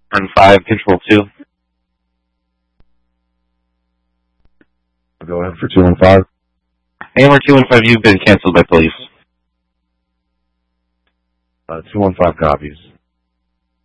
On 5, Control 2. I'll go ahead for 215. Hammer 215, you've been canceled by police. 215 copies.